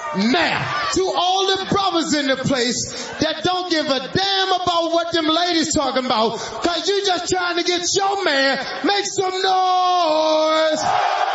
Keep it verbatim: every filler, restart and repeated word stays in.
Now, to all the brothers in the place that don't give a damn about what them ladies talking about, cause you just trying to get your man, make some noise.